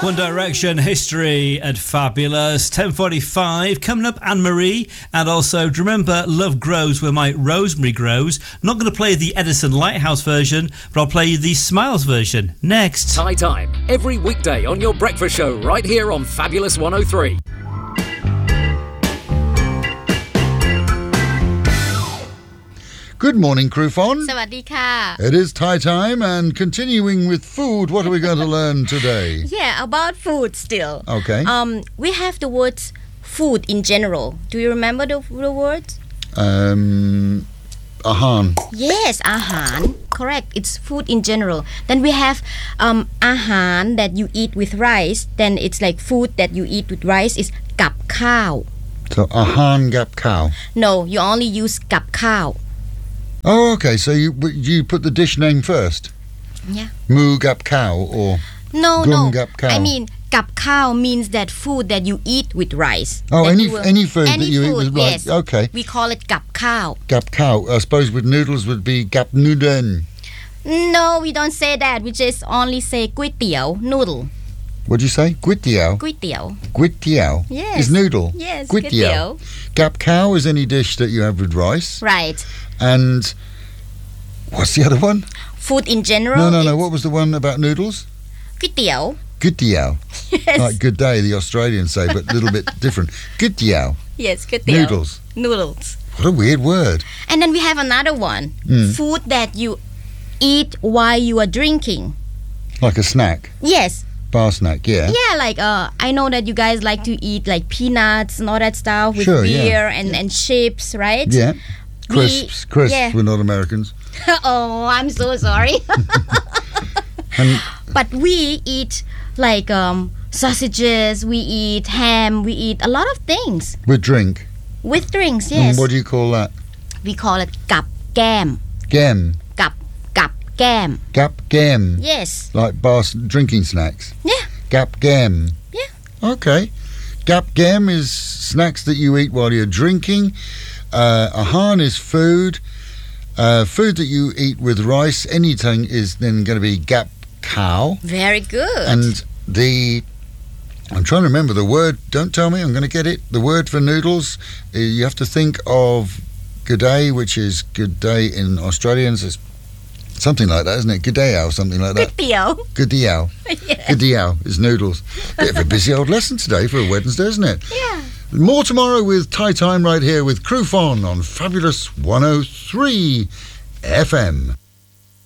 One Direction, History at Fabulous. 10:45. Coming up, Anne-Marie. And also, do you remember Love Grows Where My Rosemary Grows? Not going to play the Edison Lighthouse version, but I'll play you the Smiles version next. Tie Time, every weekday on your breakfast show right here on Fabulous 103. Good morning, Crufon. สวัสดีค่ะ It is Thai time, and continuing with food, what are we going to learn today? Yeah, about food still. Okay. We have the words food in general. Do you remember the words? Ahan. Yes, อาหาร correct. It's food in general. Then we have อาหาร that you eat with rice. Then it's like food that you eat with rice is กับข้าว So ahan gap cow. No, you only use กับข้าว Oh, okay. So you put the dish name first. Yeah. Moo gap cow or No. Gung gap cow. I mean กับข้าว means that food that you eat with rice. Oh, That any you any food that you eat food, with rice. yes. Okay. We call it กับข้าว Gap cow. I suppose with noodles would be gap noodlen. No, we don't say that. We just only say ก๋วยเตี๋ยว noodle. What do you say? Guitiao. ก๋วยเตี๋ยว Guitiao. Yes. Is noodle. Yes, Guitiao. Gap cow is any dish that you have with rice. Right. And what's the other one? Food in general. No. it's What was the one about noodles? ก๋วยเตี๋ยว Guitiao. Yes. Like good day, the Australians say, but a little bit different. Guitiao. Yes, ก๋วยเตี๋ยว Noodles. Noodles. What a weird word. And then we have another one. Food that you eat while you are drinking. Like a snack. Yes. Bar snack, yeah. Yeah, like I know that you guys like to eat like peanuts and all that stuff with Sure, yeah. beer and chips, right? Yeah. Crisps. Crisps. yeah. We're not Americans. Oh, I'm so sorry. And But we eat like sausages, we eat ham, we eat a lot of things with drink. with drinks. And Yes, what do you call that? we call it กับแก้ม Gem. กับแก้ม Gap gem. Yes. Like drinking snacks. Yeah. Gap gem. Yeah. Okay. Gap gem is snacks that you eat while you're drinking. Ahan is food. Food that you eat with rice. Anything is then going to be gap cow. Very good. And I'm trying to remember the word. Don't tell me. I'm going to get it. The word for noodles. You have to think of good day, which is good day in Australians. It's something like that, isn't it? Good day, or something like ก๋วย that. เตี๋ยว Good day. Yeah. Good day is noodles. Bit of a busy old lesson today for a Wednesday, isn't it? Yeah. More tomorrow with Thai Time right here with Crufon on Fabulous 103 FM.